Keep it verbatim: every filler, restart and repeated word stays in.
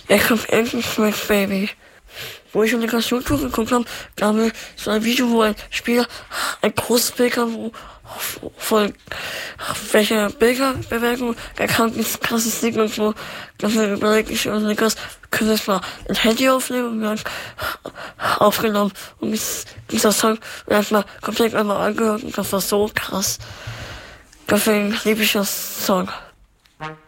Er kommt endlich Smack Baby. Wo ich in der YouTube geguckt habe, gab es so ein Video, wo ein Spieler ein großes Bild hat, wo von welcher Bilderbewertung der krankes krasses Ding und so. Dafür überlege ich also Niklas, können wir es mal ein Handy aufnehmen und wir haben aufgenommen und dieser Song erstmal komplett einmal angehört und das war so krass. Deswegen liebe ich das Song.